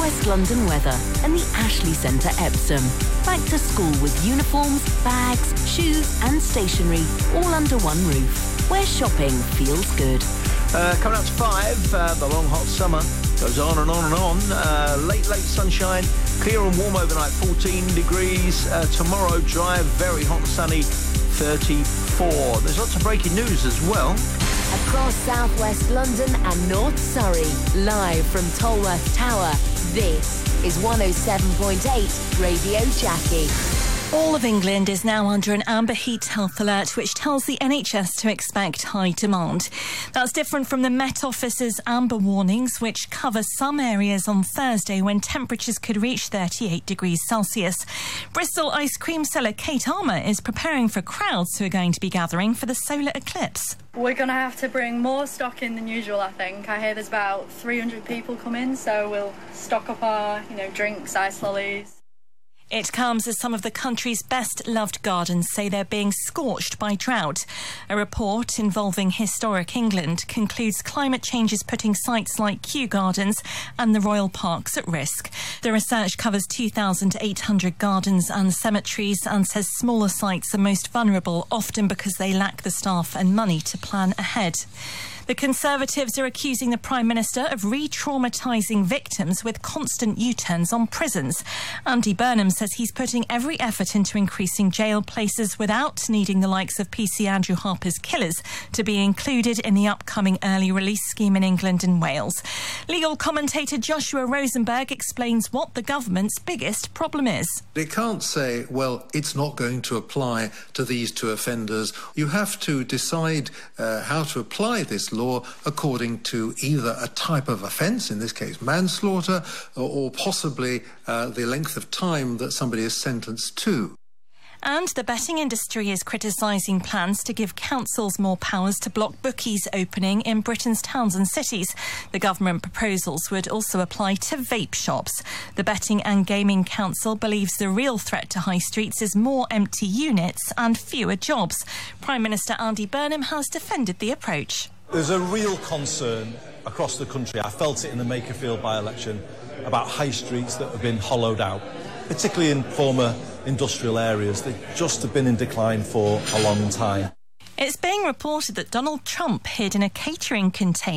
West London weather and the Ashley Centre, Epsom. Back to school with uniforms, bags, shoes and stationery all under one roof, where shopping feels good. Coming up to 5, the long hot summer goes on and on and on. Late sunshine, clear and warm overnight, 14 degrees. Tomorrow, dry, very hot and sunny, 34. There's lots of breaking news as well. Across southwest London and North Surrey, live from Tolworth Tower, this is 107.8 Radio Jackie. All of England is now under an amber heat health alert, which tells the NHS to expect high demand. That's different from the Met Office's amber warnings, which cover some areas on Thursday when temperatures could reach 38 degrees Celsius. Bristol ice cream seller Kate Armour is preparing for crowds who are going to be gathering for the solar eclipse. We're going to have to bring more stock in than usual, I think. I hear there's about 300 people come in, so we'll stock up our, drinks, ice lollies. It comes as some of the country's best-loved gardens say they're being scorched by drought. A report involving Historic England concludes climate change is putting sites like Kew Gardens and the Royal Parks at risk. The research covers 2,800 gardens and cemeteries and says smaller sites are most vulnerable, often because they lack the staff and money to plan ahead. The Conservatives are accusing the Prime Minister of re-traumatising victims with constant U-turns on prisons. Andy Burnham says he's putting every effort into increasing jail places without needing the likes of PC Andrew Harper's killers to be included in the upcoming early release scheme in England and Wales. Legal commentator Joshua Rosenberg explains what the government's biggest problem is. They can't say, well, it's not going to apply to these two offenders. You have to decide how to apply this law according to either a type of offence, in this case manslaughter, or possibly the length of time that somebody is sentenced to. And the betting industry is criticising plans to give councils more powers to block bookies opening in Britain's towns and cities. The government proposals would also apply to vape shops. The Betting and Gaming Council believes the real threat to high streets is more empty units and fewer jobs. Prime Minister Andy Burnham has defended the approach. There's a real concern across the country, I felt it in the Makerfield by-election, about high streets that have been hollowed out, particularly in former industrial areas. They just have been in decline for a long time. It's being reported that Donald Trump hid in a catering container